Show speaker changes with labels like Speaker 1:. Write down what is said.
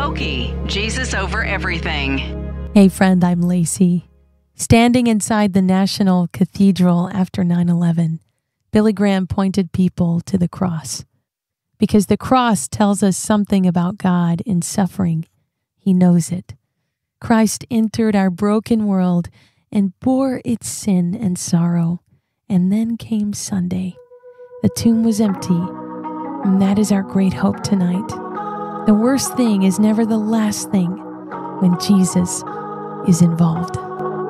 Speaker 1: Pokey, Jesus Over Everything.
Speaker 2: Hey friend, I'm Lacey. Standing inside the National Cathedral after 9/11, Billy Graham pointed people to the cross. Because the cross tells us something about God in suffering. He knows it. Christ entered our broken world and bore its sin and sorrow. And then came Sunday. The tomb was empty, and that is our great hope tonight. The worst thing is never the last thing when Jesus is involved.